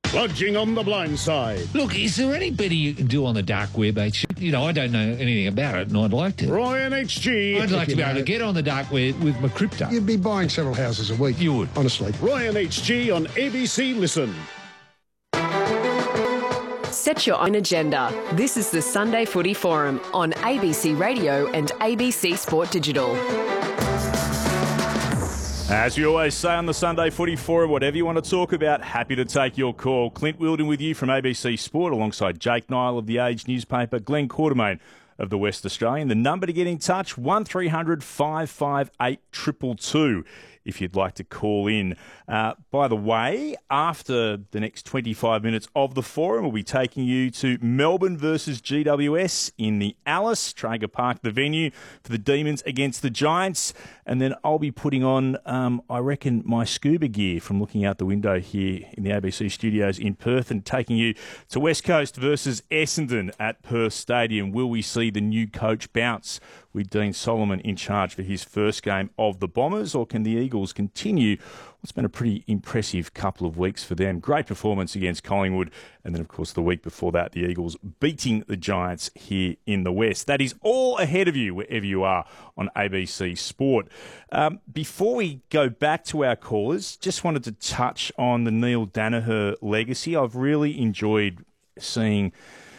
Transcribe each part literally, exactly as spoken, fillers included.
Lodging on the blind side. Look, is there any better you can do on the dark web, H? You know, I don't know anything about it, and I'd like to. Ryan H G. I'd like to be able to get on the dark web with my crypto. You'd be buying several houses a week. You would. Honestly. Ryan H G on A B C Listen. Set your own agenda. This is the Sunday Footy Forum on A B C Radio and A B C Sport Digital. As we always say on the Sunday Footy Forum, whatever you want to talk about, happy to take your call. Clint Wilden with you from A B C Sport alongside Jake Nile of The Age newspaper, Glenn Quartermain of The West Australian. The number to get in touch, one three hundred five five eight two two two if you'd like to call in. Uh, by the way, after the next twenty-five minutes of the forum, we'll be taking you to Melbourne versus G W S in the Alice, Traeger Park, the venue for the Demons against the Giants. And then I'll be putting on, um, I reckon, my scuba gear from looking out the window here in the A B C studios in Perth and taking you to West Coast versus Essendon at Perth Stadium. Will we see the new coach bounce with Dean Solomon in charge for his first game of the Bombers, or can the Eagles continue what's been a pretty impressive couple of weeks for them? Great performance against Collingwood, and then, of course, the week before that, the Eagles beating the Giants here in the West. That is all ahead of you, wherever you are on A B C Sport. Um, before we go back to our callers, just wanted to touch on the Neil Daniher legacy. I've really enjoyed seeing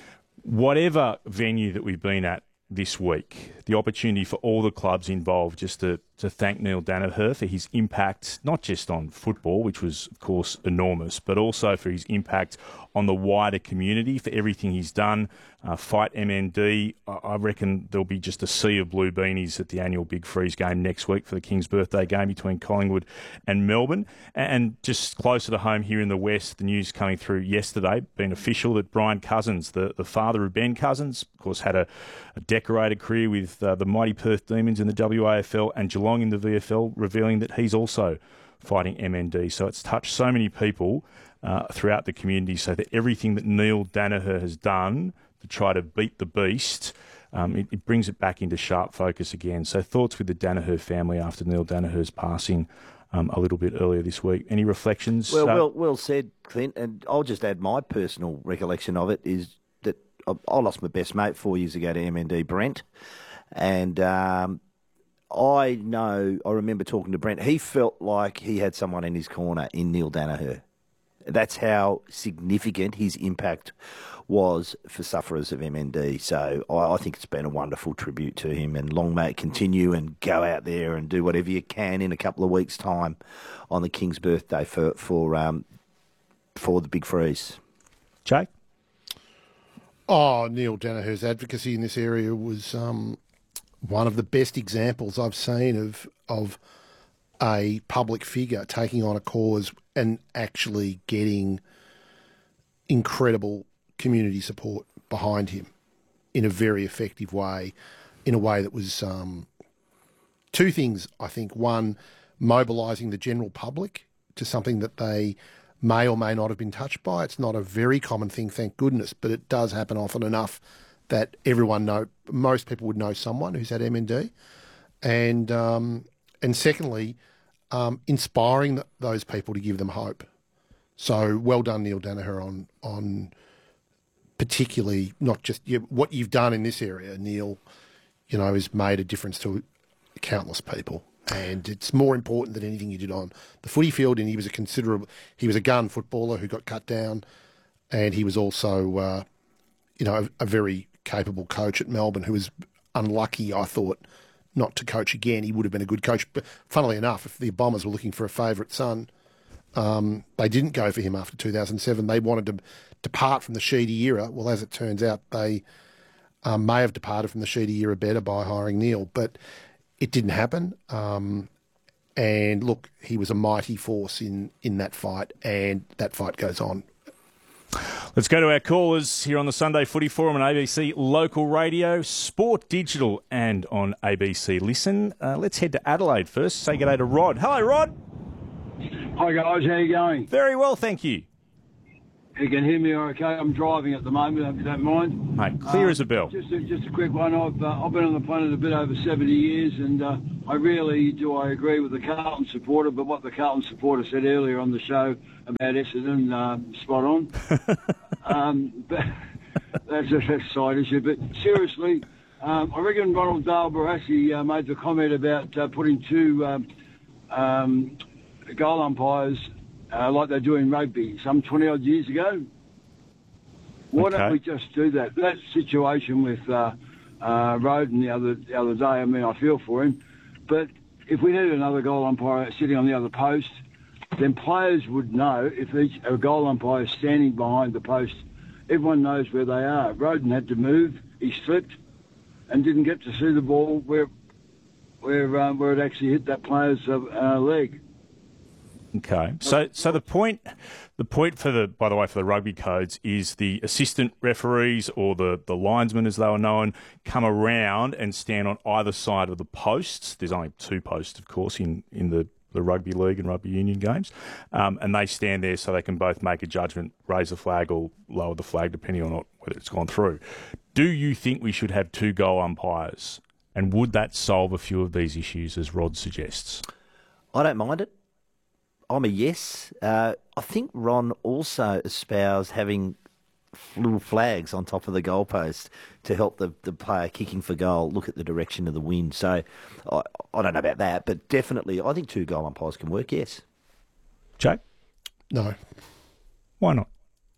whatever venue that we've been at this week, the opportunity for all the clubs involved just to, to thank Neil Daniher for his impact, not just on football, which was, of course, enormous, but also for his impact on the wider community, for everything he's done. Uh, fight M N D. I reckon there'll be just a sea of blue beanies at the annual Big Freeze game next week for the King's birthday game between Collingwood and Melbourne. And just closer to home here in the West, the news coming through yesterday, been official that Brian Cousins, the, the father of Ben Cousins, of course, had a, a decorated career with uh, the mighty Perth Demons in the W A F L and Geelong in the V F L, revealing that he's also fighting M N D. So it's touched so many people uh, throughout the community, so that everything that Neil Daniher has done to try to beat the beast, um, it, it brings it back into sharp focus again. So thoughts with the Daniher family after Neil Daniher's passing um, a little bit earlier this week. Any reflections? Well, uh, well, well said, Clint. And I'll just add my personal recollection of it is that I, I lost my best mate four years ago to M N D, Brent. And um, I know, I remember talking to Brent. He felt like he had someone in his corner in Neil Daniher. That's how significant his impact was for sufferers of M N D. So I, I think it's been a wonderful tribute to him, and long may it continue, and go out there and do whatever you can in a couple of weeks' time on the King's birthday for for um, for the Big Freeze. Jake? Oh, Neil Daniher's advocacy in this area was um, one of the best examples I've seen of of a public figure taking on a cause and actually getting incredible community support behind him in a very effective way, in a way that was um, two things, I think. One, mobilising the general public to something that they may or may not have been touched by. It's not a very common thing, thank goodness, but it does happen often enough that everyone know, most people would know someone who's had M N D. And, um, and secondly, um, inspiring th- those people to give them hope. So well done, Neil Daniher, on on particularly not just you, what you've done in this area, Neil, you know, has made a difference to countless people. And it's more important than anything you did on the footy field. And he was a considerable, he was a gun footballer who got cut down. And he was also, uh, you know, a, a very capable coach at Melbourne who was unlucky, I thought, not to coach again. He would have been a good coach. But funnily enough, if the Bombers were looking for a favourite son, um, they didn't go for him after two thousand seven. They wanted to depart from the Sheedy era. Well, as it turns out, they um, may have departed from the Sheedy era better by hiring Neil. But it didn't happen. Um, and look, he was a mighty force in, in that fight, and that fight goes on. Let's go to our callers here on the Sunday Footy Forum on A B C Local Radio, Sport Digital, and on A B C Listen. Uh, let's head to Adelaide first. Say good day to Rod. Hello, Rod. Hi, guys. How are you going? Very well, thank you. You can hear me okay? I'm driving at the moment, if you don't mind. Mate, clear Uh, as a bell. Just a, just a quick one. I've, uh, I've been on the planet a bit over seventy years, and uh, I really do I agree with the Carlton supporter, but what the Carlton supporter said earlier on the show about Essendon, uh, spot on. um, but that's a, that's a side issue. But seriously, um, I reckon Ronald Dale Barassi uh, made the comment about uh, putting two um, um, goal umpires Uh, like they do in rugby some twenty odd years ago. Why Okay. don't we just do that? That situation with uh, uh, Roden the other the other day, I mean, I feel for him. But if we need another goal umpire sitting on the other post, then players would know if each a goal umpire is standing behind the post. Everyone knows where they are. Roden had to move. He slipped and didn't get to see the ball where where um, where it actually hit that player's uh, leg. Okay, so so the point, the point for the by the way for the rugby codes is the assistant referees or the, the linesmen as they were known come around and stand on either side of the posts. There's only two posts, of course, in, in the, the rugby league and rugby union games, um, and they stand there so they can both make a judgment, raise the flag or lower the flag depending on whether it's gone through. Do you think we should have two goal umpires, and would that solve a few of these issues, as Rod suggests? I don't mind it. I'm a yes. Uh, I think Ron also espoused having little flags on top of the goalpost to help the, the player kicking for goal look at the direction of the wind. So I, I don't know about that, but definitely I think two goal umpires can work, yes. Jake? No. Why not?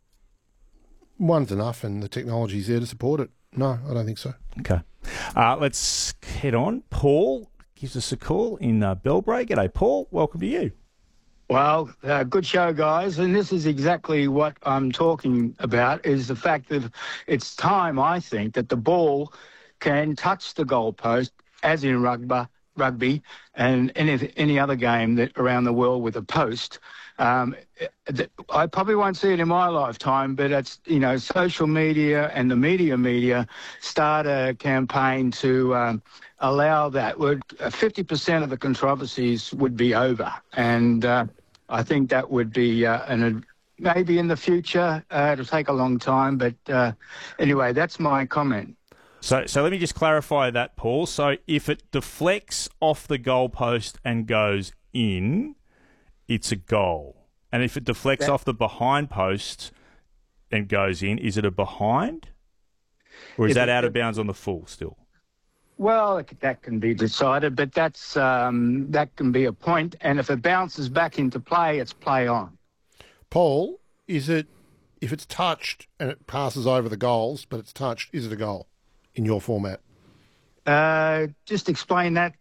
One's enough and the technology's there to support it. No, I don't think so. Okay. Uh, let's head on. Paul gives us a call in uh, Bellbray. G'day, Paul. Welcome to you. Well, uh, good show, guys. And this is exactly what I'm talking about, is the fact that it's time, I think, that the ball can touch the goalpost, as in rugby, rugby and any, any other game that around the world with a post. Um, I probably won't see it in my lifetime, but it's, you know, social media and the media media start a campaign to um, allow that. Would fifty percent of the controversies would be over. And uh, I think that would be uh, an, maybe in the future. Uh, it'll take a long time. But uh, anyway, that's my comment. So, so let me just clarify that, Paul. So if it deflects off the goalpost and goes in, it's a goal. And if it deflects that, off the behind post and goes in, is it a behind? Or is that it, out of bounds on the full still? Well, that can be decided, but that's um, that can be a point. And if it bounces back into play, it's play on. Paul, is it, if it's touched and it passes over the goals, but it's touched, is it a goal in your format? Uh, just explain that.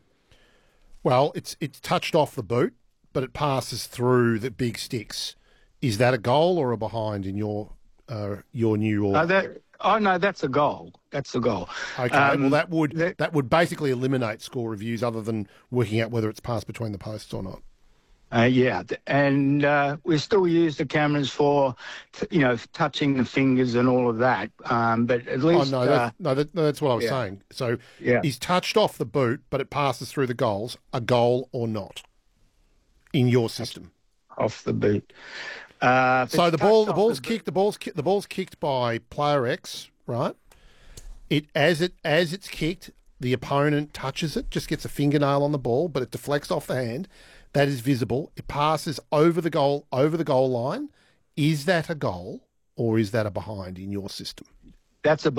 Well, it's it's touched off the boot, but it passes through the big sticks. Is that a goal or a behind in your uh, your new order? Uh, that, oh no, that's a goal. That's a goal. Okay, um, well that would that, that would basically eliminate score reviews, other than working out whether it's passed between the posts or not. Uh, yeah, and uh, we still use the cameras for, you know, touching the fingers and all of that. Um, but at least, oh no, that's, uh, no, that, that's what I was yeah. saying. So, yeah. he's touched off the boot, but it passes through the goals. A goal or not in your system? Off the boot. Uh, so the ball, the ball's the kicked. The ball's the ball's kicked by player X, right? It as it as it's kicked, the opponent touches it, just gets a fingernail on the ball, but it deflects off the hand. That is visible. It passes over the goal, over the goal line. Is that a goal or is that a behind in your system? That's a